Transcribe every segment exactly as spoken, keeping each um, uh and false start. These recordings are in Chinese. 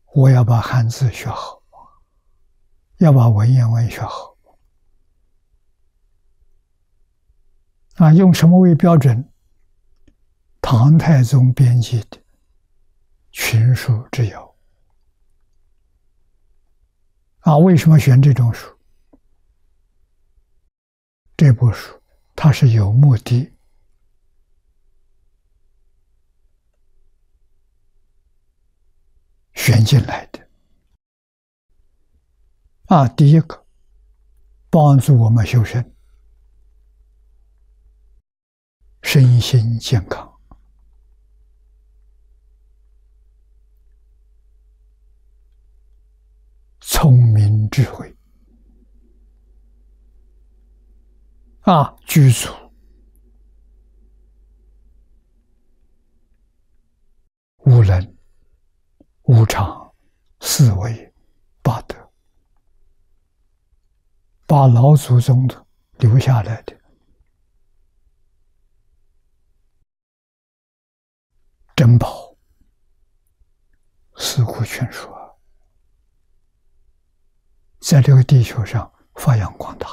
我要把汉字学好，要把文言文学好。啊，用什么为标准？唐太宗编辑的《群书之要》。啊，为什么选这种书？这部书它是有目的选进来的。啊，第一个，帮助我们修身，身心健康，聪明智慧，啊，具足无能、无常、四维、八德，把老祖宗的留下来的珍宝四库全书啊，在这个地球上发扬光大。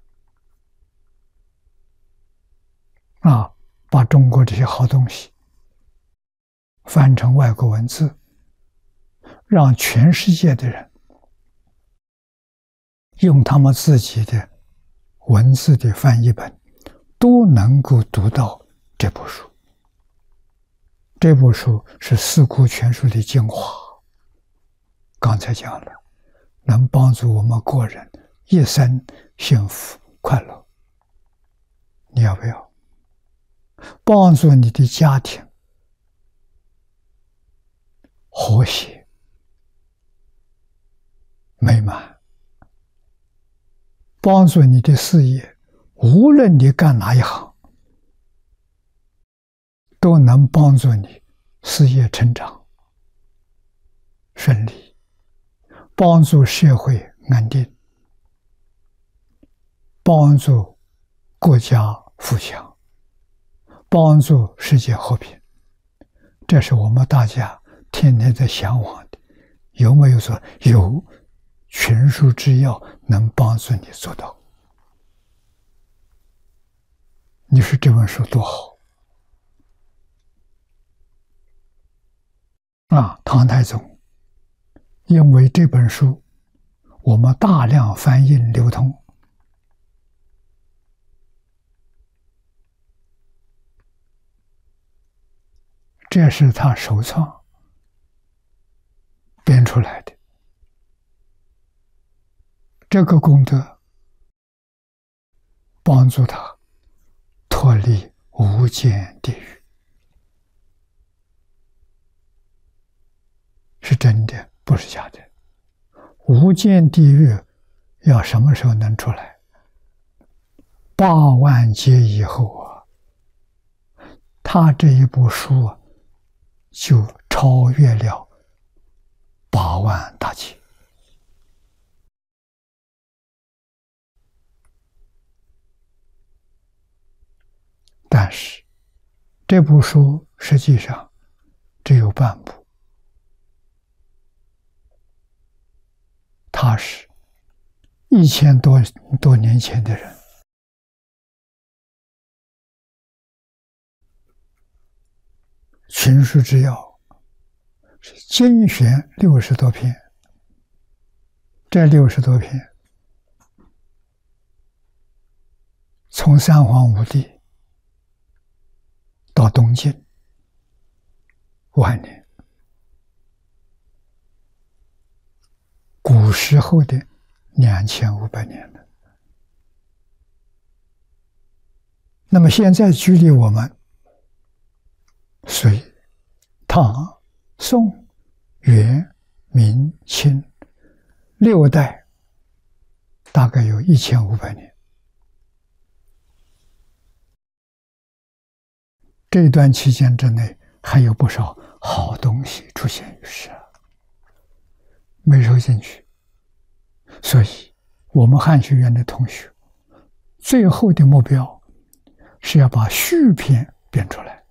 啊，把中国这些好东西翻成外国文字，让全世界的人用他们自己的文字的翻译本都能够读到这部书。这部书是四库全书的精华，刚才讲了，能帮助我们个人一生幸福快乐。你要不要？帮助你的家庭和谐美满，帮助你的事业，无论你干哪一行，都能帮助你事业成长顺利，帮助社会安定，帮助国家富强，帮助世界和平。这是我们大家天天在向往的。有没有说有群书之要能帮助你做到？你说这本书多好啊！唐太宗因为这本书我们大量翻印流通，这是他首创编出来的，这个功德帮助他脱离无间地狱，是真的，不是假的。无间地狱要什么时候能出来？八万劫以后啊，他这一部书啊就超越了八万大劫。但是这部书实际上只有半部，他是一千多多年前的人群书之要是精选六十多篇，这六十多篇从三皇五帝到东晋晚年，古时候的两千五百年了。那么现在距离我们隋、唐、宋、元、明、清六代大概有一千五百年。这段期间之内还有不少好东西出现于世，没收进去。所以我们汉学院的同学最后的目标是要把续篇编出来。